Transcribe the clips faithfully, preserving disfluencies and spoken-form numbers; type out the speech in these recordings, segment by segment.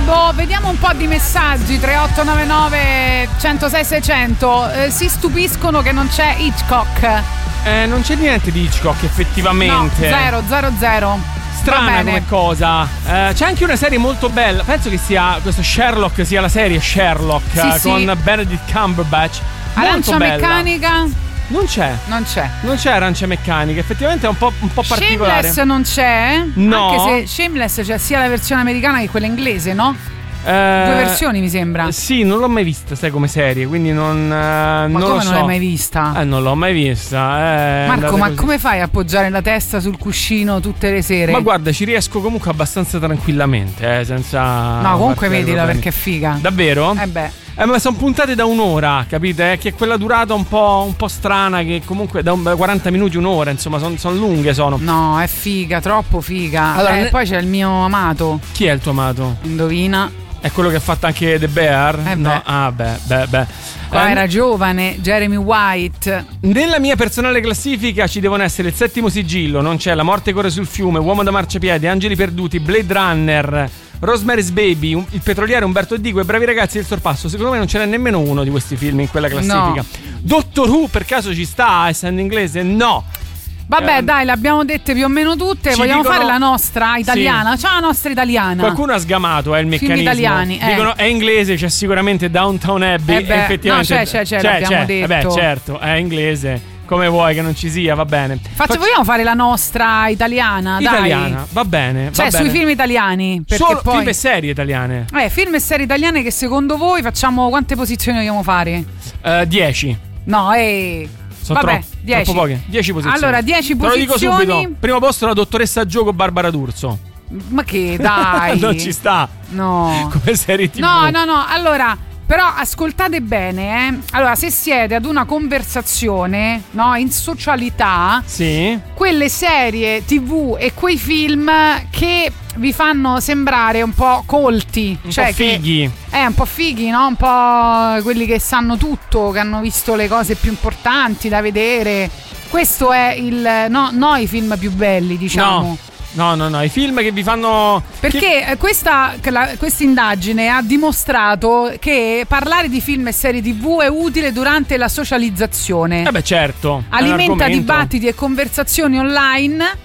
Boh, vediamo un po' di messaggi. Tre otto nove nove uno zero sei sei zero zero. Eh, si stupiscono che non c'è Hitchcock. Eh, non c'è niente di Hitchcock effettivamente. No, zero zero zero. Strana come cosa. Eh, c'è anche una serie molto bella. Penso che sia questo Sherlock, sia la serie Sherlock, sì, eh, sì. con Benedict Cumberbatch. Arancia meccanica. Non c'è. Non c'è. Non c'è arancia meccanica. Effettivamente è un po', un po' particolare. Shameless non c'è? No. Anche se Shameless c'è sia la versione americana che quella inglese, no? Eh, Due versioni mi sembra. Sì, non l'ho mai vista, sai, come serie, quindi non. Ma Eh, non come lo so. non l'hai mai vista? Eh, non l'ho mai vista. Eh, Marco, ma così. come fai a appoggiare la testa sul cuscino tutte le sere? Ma guarda, ci riesco comunque abbastanza tranquillamente, eh, senza. No, comunque vedila problemi. perché è figa. Davvero? Eh beh. Eh, ma sono puntate da un'ora, capite? Eh, che è quella durata un po', un po' strana, che comunque da un, quaranta minuti, un'ora, insomma, sono son lunghe, sono. No, è figa, troppo figa. Allora, eh, ne- poi c'è il mio amato. Chi è il tuo amato? Indovina. È quello che ha fatto anche The Bear? Eh no, beh. ah, beh, beh, beh. Qua Eh, era giovane, Jeremy White. Nella mia personale classifica ci devono essere Il Settimo Sigillo, Non c'è, La morte corre sul fiume, Uomo da marciapiede, Angeli perduti, Blade Runner, Rosemary's Baby, un- Il petroliere, Umberto Dico e Bravi ragazzi del sorpasso. Secondo me non ce n'è nemmeno uno di questi film in quella classifica. No. Doctor Who per caso ci sta, essendo inglese? No. Vabbè, Eh, dai, le abbiamo dette più o meno tutte. ci Vogliamo dicono- fare la nostra italiana? C'è la nostra italiana. Qualcuno ha sgamato, è il Film meccanismo. italiani, eh. Dicono è inglese, c'è sicuramente Downtown Abbey. Eh beh, e effettivamente no, c'è, c'è, c'è, l'abbiamo detto. Vabbè, certo, è inglese. Come vuoi che non ci sia, va bene. Faccio, Fac- vogliamo fare la nostra italiana? italiana, Dai. va bene. Cioè, va sui bene. film italiani. Perché Solo poi. film e serie italiane. Eh, film e serie italiane che secondo voi facciamo quante posizioni vogliamo fare? Eh, dieci. No, eh. Sono Vabbè, troppo, dieci. troppo poche. dieci posizioni. Allora, dieci Te lo dico posizioni. subito. Primo posto la dottoressa Gioco Barbara D'Urso. Ma che, dai. Non ci sta. No. Come serie tivù. No, no, no. Allora, però ascoltate bene, eh. Allora, se siete ad una conversazione, no, in socialità, Sì. quelle serie tivù e quei film che vi fanno sembrare un po' colti, Un cioè po' fighi. Che, eh, un po' fighi, no? Un po' quelli che sanno tutto, che hanno visto le cose più importanti da vedere. Questo è il no, no i film più belli, diciamo. No. No, no, no, i film che vi fanno. Perché eh, questa questa indagine ha dimostrato che parlare di film e serie tivù è utile durante la socializzazione. Eh beh, certo. è un Alimenta argomento. dibattiti e conversazioni online.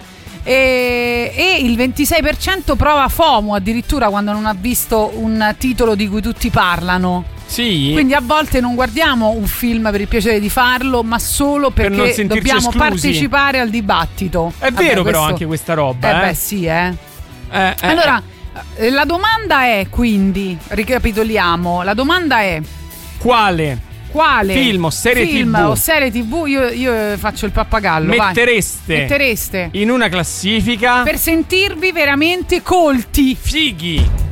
E, e il ventisei per cento prova FOMO addirittura quando non ha visto un titolo di cui tutti parlano. Sì. Quindi a volte non guardiamo un film per il piacere di farlo, ma solo Per non perché sentirci dobbiamo esclusi. partecipare al dibattito. È Vabbè, vero, però, questo- anche questa roba. Eh eh. beh sì, eh. Eh, eh, Allora, eh, la domanda è quindi, ricapitoliamo, la domanda è quale quale film o serie film tivù o serie tivù io, io faccio il pappagallo, vai. mettereste Mettereste in una classifica per sentirvi veramente colti. fighi?